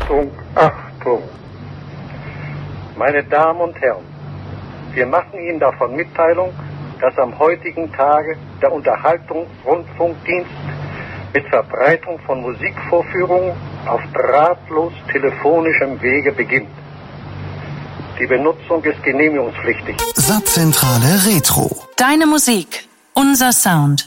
Achtung, Achtung! Meine Damen und Herren, wir machen Ihnen davon Mitteilung, dass am heutigen Tage der Unterhaltungsrundfunkdienst mit Verbreitung von Musikvorführungen auf drahtlos telefonischem Wege beginnt. Die Benutzung ist genehmigungspflichtig. Satzzentrale Retro. Deine Musik, unser Sound.